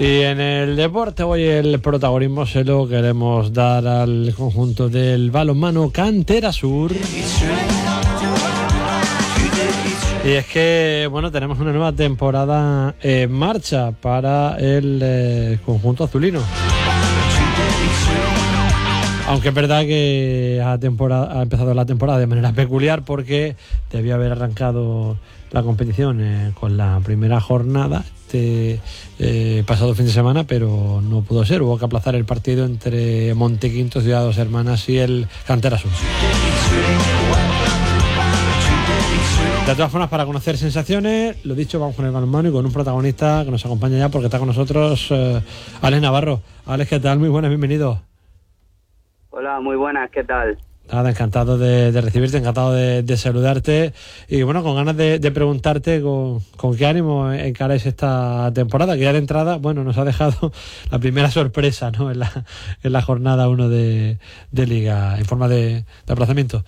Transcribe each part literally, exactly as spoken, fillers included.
Y en el deporte hoy el protagonismo se lo queremos dar al conjunto del balonmano Cantera Sur. Y es que, bueno, tenemos una nueva temporada en marcha para el eh, conjunto azulino. Aunque es verdad que ha, temporada, ha empezado la temporada de manera peculiar porque debía haber arrancado la competición eh, con la primera jornada este eh, pasado fin de semana, pero no pudo ser. Hubo que aplazar el partido entre Montequinto, Ciudad Dos Hermanas y el Cantera Sur. De todas formas, para conocer sensaciones, lo dicho, vamos con el balonmano y con un protagonista que nos acompaña ya porque está con nosotros, eh, Alex Navarro. Alex, ¿qué tal? Muy buenas, bienvenido. Hola, muy buenas, ¿qué tal? Nada, encantado de, de recibirte, encantado de, de saludarte y bueno, con ganas de, de preguntarte con, con qué ánimo encaráis esta temporada, que ya de entrada, bueno, nos ha dejado la primera sorpresa, ¿no? En la, en la jornada uno de, de Liga, en forma de, de aplazamiento.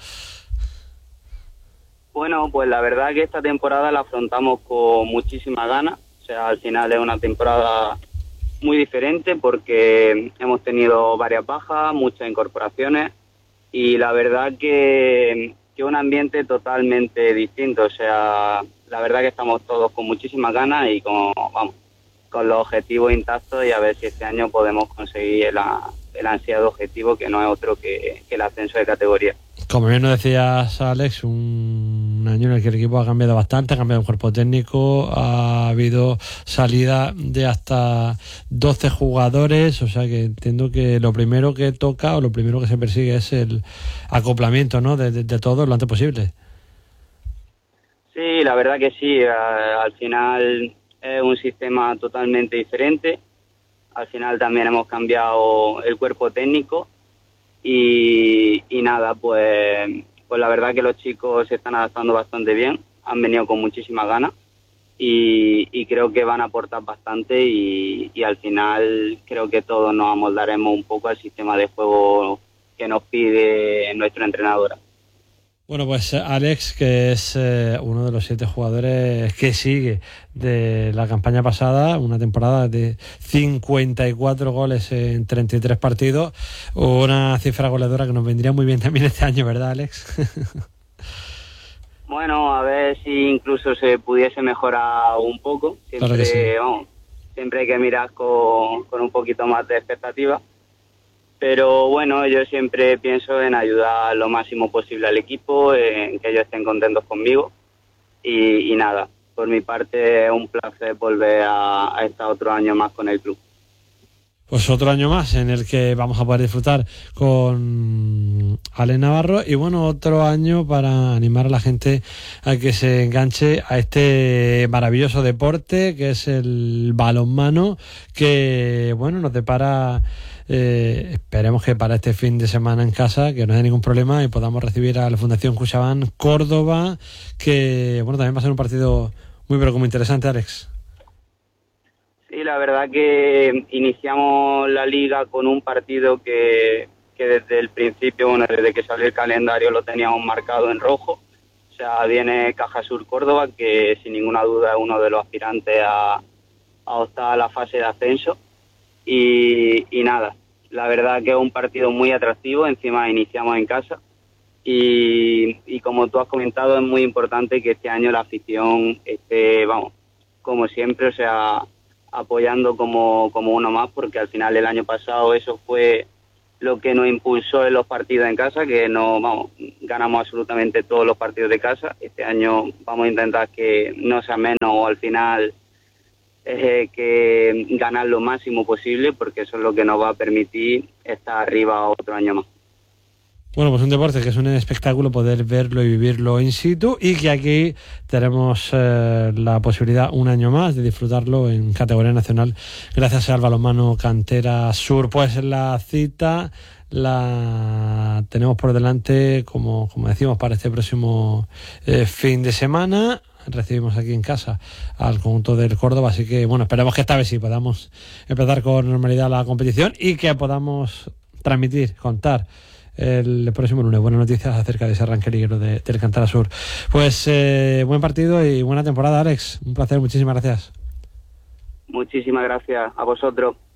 Bueno, pues la verdad que esta temporada la afrontamos con muchísimas ganas. O sea, al final es una temporada muy diferente porque hemos tenido varias bajas, muchas incorporaciones y la verdad que, que un ambiente totalmente distinto. O sea, la verdad que estamos todos con muchísimas ganas y con, vamos, con los objetivos intactos y a ver si este año podemos conseguir el, el ansiado objetivo, que no es otro que, que el ascenso de categoría. Como bien nos decías, Alex, un año en el que el equipo ha cambiado bastante, ha cambiado el cuerpo técnico, ha habido salida de hasta doce jugadores, o sea que entiendo que lo primero que toca o lo primero que se persigue es el acoplamiento, ¿no? de, de, de todo lo antes posible. Sí, la verdad que sí, al final es un sistema totalmente diferente, al final también hemos cambiado el cuerpo técnico. Y, y nada, pues, pues la verdad que los chicos se están adaptando bastante bien, han venido con muchísimas ganas y, y creo que van a aportar bastante y, y al final creo que todos nos amoldaremos un poco al sistema de juego que nos pide nuestra entrenadora. Bueno, pues Alex, que es eh, uno de los siete jugadores que sigue de la campaña pasada, una temporada de cincuenta y cuatro goles en treinta y tres partidos, una cifra goleadora que nos vendría muy bien también este año, ¿verdad, Alex? Bueno, a ver si incluso se pudiese mejorar un poco. Siempre, claro que sí. Vamos, siempre hay que mirar con, con un poquito más de expectativa. Pero bueno, yo siempre pienso en ayudar lo máximo posible al equipo, en que ellos estén contentos conmigo. Y, y nada, por mi parte es un placer volver a, a estar otro año más con el club. Pues otro año más en el que vamos a poder disfrutar con Alex Navarro y bueno, otro año para animar a la gente a que se enganche a este maravilloso deporte que es el balonmano, que bueno, nos depara, eh, esperemos que para este fin de semana en casa, que no haya ningún problema y podamos recibir a la Fundación CaixaBank Córdoba, que bueno, también va a ser un partido muy pero como interesante, Alex. Sí, la verdad que iniciamos la liga con un partido que, que desde el principio, bueno, desde que salió el calendario lo teníamos marcado en rojo. O sea, viene Caja Sur Córdoba, que sin ninguna duda es uno de los aspirantes a, a optar a la fase de ascenso. Y, y nada, la verdad que es un partido muy atractivo, encima iniciamos en casa. Y, y como tú has comentado, es muy importante que este año la afición esté, vamos, como siempre, o sea, apoyando como, como uno más, porque al final el año pasado eso fue lo que nos impulsó en los partidos en casa, que no, vamos, ganamos absolutamente todos los partidos de casa. Este año vamos a intentar que no sea menos o al final eh, que ganar lo máximo posible, porque eso es lo que nos va a permitir estar arriba otro año más. Bueno, pues un deporte que es un espectáculo poder verlo y vivirlo in situ y que aquí tenemos eh, la posibilidad un año más de disfrutarlo en categoría nacional gracias al balonmano Cantera Sur. Pues la cita la tenemos por delante, como, como decimos, para este próximo eh, fin de semana. Recibimos aquí en casa al conjunto del Córdoba, así que bueno, esperemos que esta vez sí podamos empezar con normalidad la competición y que podamos transmitir, contar el próximo lunes buenas noticias acerca de ese arranque liguero de, del Cantera Sur. Pues eh, buen partido y buena temporada, Alex, un placer, muchísimas gracias. Muchísimas gracias a vosotros.